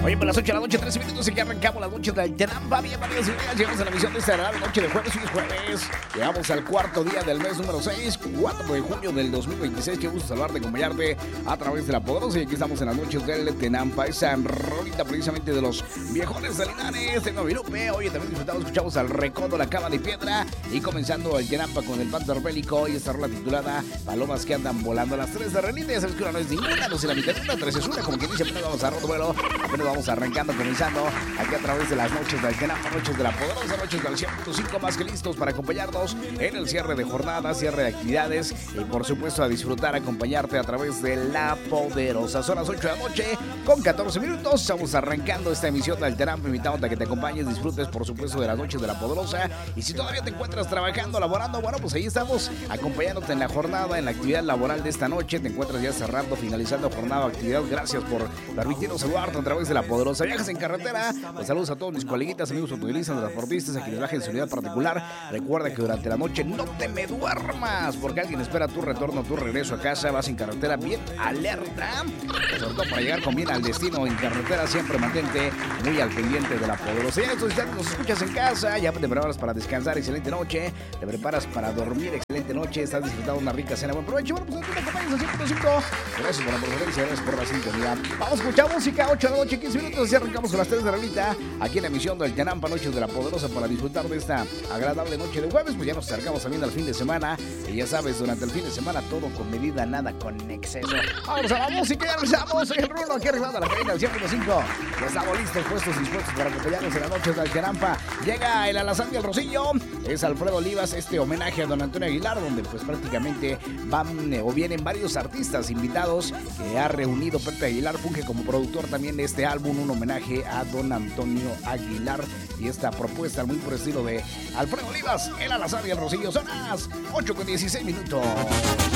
Oye, por las 8 de la noche, 13 minutos, aquí arrancamos las noches del Tenampa. Bienvenidos y bienvenidas. Llegamos a la emisión de esta gran noche de jueves. Hoy es jueves. Llegamos al cuarto día del mes número 6, 4 de junio del 2026. Qué gusto saludarte, acompañarte a través de la Poderosa. Y aquí estamos en las noches del Tenampa. Esa rolita precisamente de los viejones de Linares, de Novilupe. Oye, también disfrutamos, escuchamos al Recodo, la Cama de Piedra. Y comenzando el Tenampa con el Panther Bélico. Y esta rola titulada Palomas que andan volando a las 3 de Renita. Ya sabes que una no es ninguna, no es la mitad de una, 3 es una. Como quien dice, apenas vamos a roto vuelo. Apenas vamos arrancando, comenzando aquí a través de las noches del Tenampa, noches de la Poderosa, noches del 100.5, más que listos para acompañarnos en el cierre de jornada, cierre de actividades y por supuesto a disfrutar, acompañarte a través de la Poderosa. Son las 8 de la noche con 14 minutos, estamos arrancando esta emisión del Tenampa, invitándote a que te acompañes, disfrutes por supuesto de las noches de la Poderosa y si todavía te encuentras trabajando, laborando, bueno, pues ahí estamos acompañándote en la jornada, en la actividad laboral de esta noche, te encuentras ya cerrando, finalizando jornada o actividad, gracias por permitirnos saludarte a través de la Poderosa. Viajas en carretera, pues saludos a todos mis coleguitas, amigos automovilistas, transportistas, a quienes viajen en su unidad particular. Recuerda que durante la noche no te me duermas, porque alguien espera tu retorno, tu regreso a casa. Vas en carretera bien alerta, sobre todo para llegar con bien al destino en carretera. Siempre mantente muy al pendiente de la Poderosa. Ya estos instantes nos escuchas en casa, ya te preparas para descansar, excelente noche, te preparas para dormir, excelente noche, estás disfrutando una rica cena, buen provecho. Bueno, pues te acompañas al 100.5. Gracias por la preferencia, gracias por la sintonía. Vamos a escuchar música, 8 de la noche, 15 minutos, y arrancamos con las 3 de Renita, aquí en la emisión del Tenampa, Noches de la Poderosa, para disfrutar de esta agradable noche de jueves. Pues ya nos acercamos también al fin de semana, y ya sabes, durante el fin de semana todo con medida, nada con exceso. Vamos a la música, ya regresamos, soy el Rulo, aquí arribando a la cadena del 100.5. Ya estamos listos, puestos y dispuestos para acompañarnos en las noches del Tenampa. Llega el Alazán y el Rosillo, es Alfredo Olivas, este homenaje a don Antonio Aguilar, donde pues prácticamente van o vienen varios artistas invitados que ha reunido Pepe Aguilar. Funge como productor también de este álbum, un homenaje a don Antonio Aguilar, y esta propuesta muy por estilo de Alfredo Olivas, el Alazán y el Rosillo. Son las 8 con 16 minutos.